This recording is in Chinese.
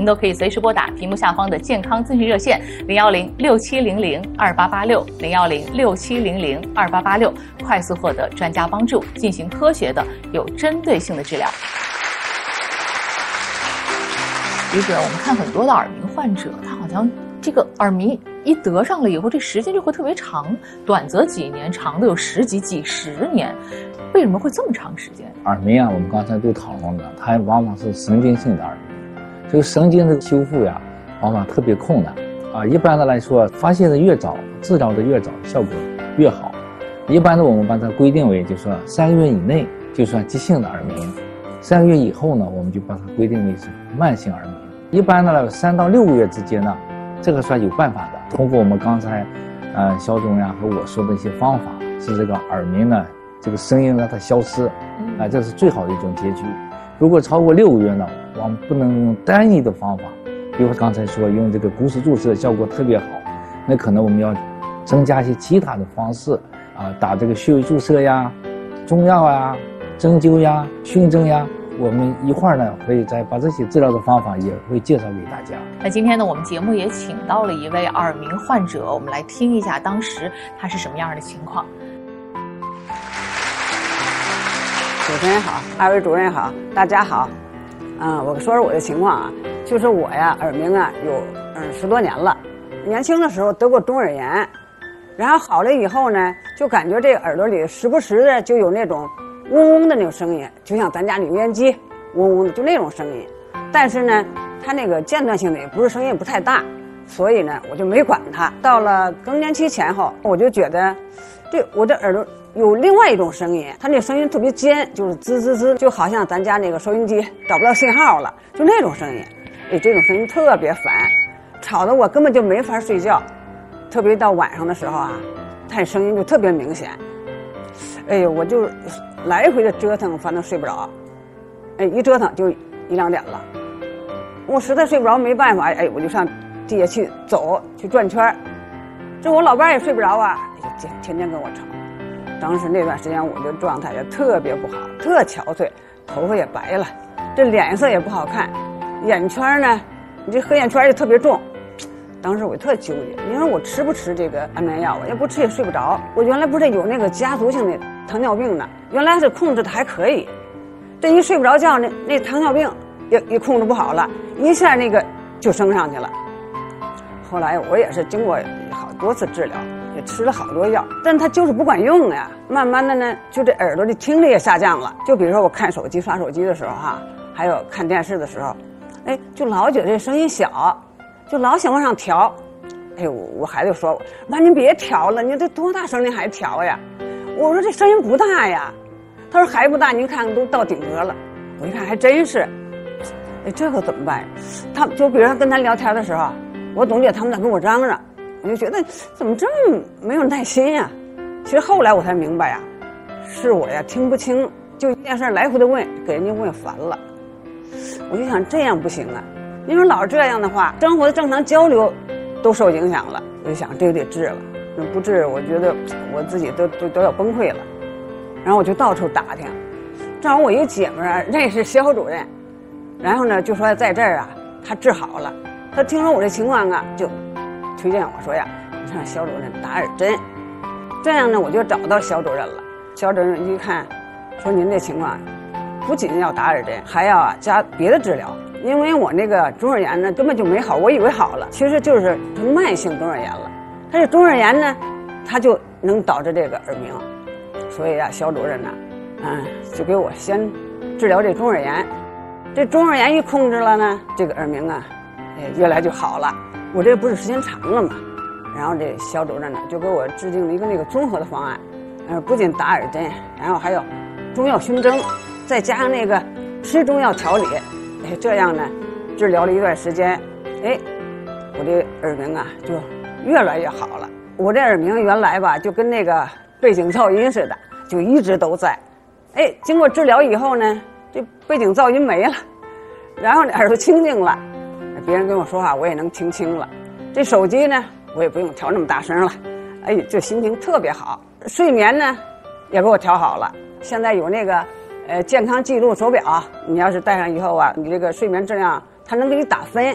都可以随时拨打屏幕下方的健康咨询热线010-6700-2886，010-6700-2886，快速获得专家帮助，进行科学的、有针对性的治疗。李主任，我们看很多的耳鸣患者，他好像这个耳鸣一得上了以后，这时间就会特别长，短则几年，长的有十几、几十年。为什么会这么长时间？ 耳鸣啊，我们刚才都讨论了，它往往是神经性的耳鸣。这个神经的修复呀，往往特别困难啊。一般的来说，发现的越早，治疗的越早，效果越好。一般的我们把它规定为，就是说3个月以内就算急性的耳鸣，3个月以后呢，我们就把它规定为是慢性耳鸣。一般的3到6个月之间呢，这个算有办法的。通过我们刚才，肖总呀和我说的一些方法，使这个耳鸣呢，这个声音让它消失，这是最好的一种结局。如果超过6个月呢，我们不能用单一的方法，比如刚才说用这个骨质注射效果特别好，那可能我们要增加一些其他的方式啊，打这个穴位注射呀、中药呀、针灸呀、熏蒸呀。我们一会儿呢会再把这些治疗的方法也会介绍给大家。 那今天呢，我们节目也请到了一位耳鸣患者，我们来听一下当时他是什么样的情况。 主持人好，2位主任好，大家好。我说说我的情况啊，就是我呀耳鸣啊有10多年了。年轻的时候得过中耳炎，然后好了以后呢，就感觉这个耳朵里时不时的就有那种嗡嗡的那种声音，就像咱家里油烟机嗡嗡的，就那种声音。但是呢，它那个间断性的也不是声音不太大，所以呢，我就没管它。到了更年期前后，我就觉得，我这耳朵有另外一种声音，它那声音特别尖，就是滋滋滋，就好像咱家那个收音机找不到信号了，就那种声音。这种声音特别烦，吵得我根本就没法睡觉。特别到晚上的时候啊，它声音就特别明显。我就来回的折腾，反正睡不着。一折腾就1、2点了。我实在睡不着，没办法，我就上地下去走，去转圈。这我老伴也睡不着啊，就天天跟我吵。当时那段时间我的状态也特别不好，特憔悴，头发也白了，这脸色也不好看，眼圈呢，你这黑眼圈也特别重。当时我特纠结，因为我吃不吃这个安眠药，要不吃也睡不着。我原来不是有那个家族性的糖尿病呢，原来是控制的还可以，这一睡不着觉，那糖尿病也控制不好了，一下那个就升上去了。后来我也是经过好多次治疗，也吃了好多药，但是它就是不管用呀。慢慢的呢，就这耳朵的听力也下降了。就比如说我看手机、刷手机的时候哈，还有看电视的时候，就老觉得这声音小。就老想往上调，我孩子就说：“妈，您别调了，你这多大声您还调呀？”我说：“这声音不大呀。”他说：“还不大，您看看都到顶格了。”我一看还真是，这可怎么办？他就比如说跟他聊天的时候，我总觉得他们在跟我嚷嚷，我就觉得怎么这么没有耐心呀？其实后来我才明白呀，是我呀听不清，就一件事来回的问，给人家问烦了。我就想这样不行啊。因为老这样的话，生活的正常交流都受影响了。我就想这个得治了，不治我觉得我自己都要崩溃了。然后我就到处打听，正好我一个姐们儿认识肖主任，然后呢就说在这儿啊他治好了。他听说我这情况啊，就推荐我说呀，你让肖主任打耳针。这样呢我就找到肖主任了。肖主任一看，说您这情况不仅要打耳针，还要加别的治疗。因为我那个中耳炎呢根本就没好，我以为好了，其实就是慢性中耳炎了。它这中耳炎呢，它就能导致这个耳鸣。所以啊，肖主任呢，就给我先治疗这中耳炎。这中耳炎一控制了呢，这个耳鸣啊，越来就好了。我这不是时间长了嘛，然后这肖主任呢就给我制定了一个那个综合的方案，不仅打耳针，然后还有中药熏蒸，再加上那个吃中药调理。这样呢，治疗了一段时间，我这耳鸣啊就越来越好了。我这耳鸣原来吧就跟那个背景噪音似的，就一直都在。经过治疗以后呢，这背景噪音没了，然后耳朵清静了，别人跟我说话我也能听清了。这手机呢，我也不用调那么大声了，这心情特别好。睡眠呢，也给我调好了。现在有那个健康记录手表，你要是戴上以后啊，你这个睡眠质量它能给你打分，